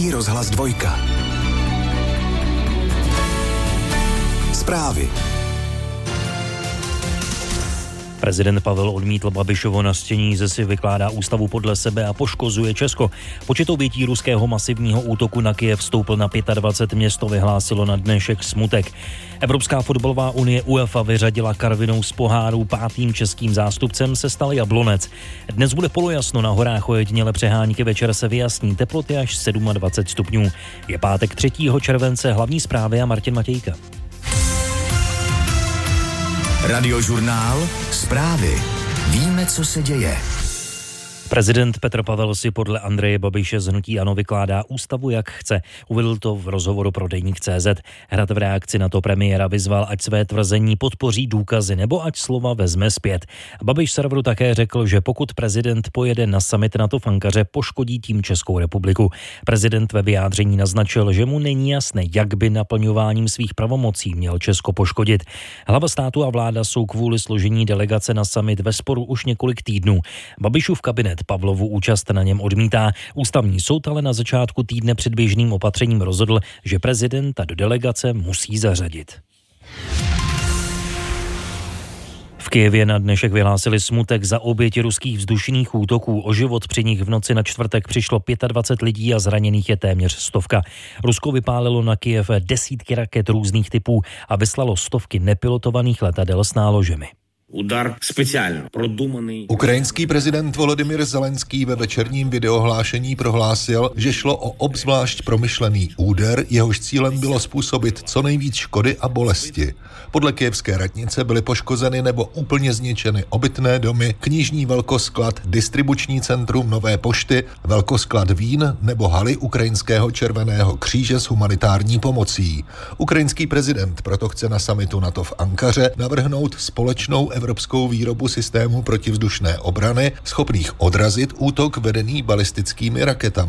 Český rozhlas 2. Zprávy. Prezident Pavel odmítl Babišovo nařčení, že si vykládá ústavu podle sebe a poškozuje Česko. Počet obětí ruského masivního útoku na Kyjev stoupl na 25, město vyhlásilo na dnešek smutek. Evropská fotbalová unie UEFA vyřadila Karvinou z poháru, 5. českým zástupcem se stal Jablonec. Dnes bude polojasno, na horách ojediněle přehánky, večer se vyjasní, teploty až 27 stupňů. Je pátek 3. července, hlavní zprávy a Martin Matějka. Radiožurnál Zprávy. Víme, co se děje. Prezident Petr Pavel si podle Andreje Babiše z hnutí ANO vykládá ústavu, jak chce. Uvedl to v rozhovoru pro Deník.cz. Hrad v reakci na to premiéra vyzval, ať své tvrzení podpoří důkazy nebo ať slova vezme zpět. Babiš serveru také řekl, že pokud prezident pojede na summit NATO v Ankaře, poškodí tím Českou republiku. Prezident ve vyjádření naznačil, že mu není jasné, jak by naplňováním svých pravomocí měl Česko poškodit. Hlava státu a vláda jsou kvůli složení delegace na summit ve sporu už několik týdnů. Babišův kabinet Pavlovu účast na něm odmítá. Ústavní soud ale na začátku týdne předběžným opatřením rozhodl, že prezidenta do delegace musí zařadit. V Kyjevě na dnešek vyhlásili smutek za oběti ruských vzdušných útoků. O život při nich v noci na čtvrtek přišlo 25 lidí a zraněných je téměř 100. Rusko vypálilo na Kyjev desítky raket různých typů a vyslalo stovky nepilotovaných letadel s náložemi. Udar speciálně produmaný. Ukrajinský prezident Volodymyr Zelenský ve večerním videohlášení prohlásil, že šlo o obzvlášť promyšlený úder, jehož cílem bylo způsobit co nejvíc škody a bolesti. Podle kyjevské radnice byly poškozeny nebo úplně zničeny obytné domy, knižní velkosklad, distribuční centrum Nové pošty, velkosklad vín nebo haly Ukrajinského červeného kříže s humanitární pomocí. Ukrajinský prezident proto chce na summitu NATO v Ankaře navrhnout společnou evropskou výrobu systému protivzdušné obrany, schopných odrazit útok vedený balistickými raketami.